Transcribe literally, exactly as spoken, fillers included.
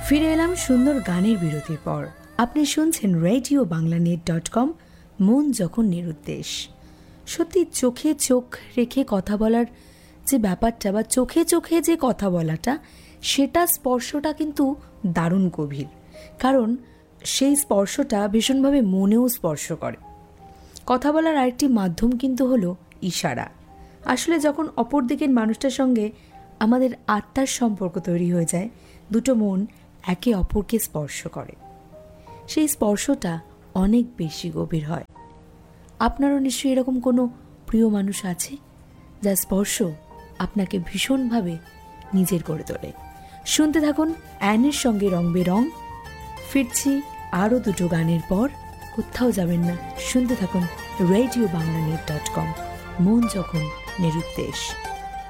ফিরে এলাম সুন্দর গানের বিরতির পর। আপনি শুনছেন radio Bangla net dot com, মন যখন নিরুদ্দেশ। সত্যি চোখে চোখ রেখে কথা বলার যে ব্যাপারটা, বা চোখে চোখে যে কথা বলাটা, সেটা স্পর্শটা কিন্তু দারুণ গভীর। কারণ সেই স্পর্শটা ভীষণভাবে মনেও স্পর্শ করে। কথা বলার আরেকটি মাধ্যম কিন্তু হলো ইশারা। আসলে যখন অপর দিকের মানুষটার সঙ্গে আমাদের আত্মার সম্পর্ক তৈরি হয়ে যায়, দুটো মন একে অপরকে স্পর্শ করে, সেই স্পর্শটা অনেক বেশি গভীর হয়। আপনারও নিশ্চয়ই এরকম কোনো প্রিয় মানুষ আছে যার স্পর্শ আপনাকে ভীষণভাবে নিজের করে তোলে। শুনতে থাকুন অ্যানের সঙ্গে রং বেরং। ফিরছি আরও দুটো গানের পর। কোথাও যাবেন না, শুনতে থাকুন radio Bangla net dot com, মন যখন নিরুদ্দেশ।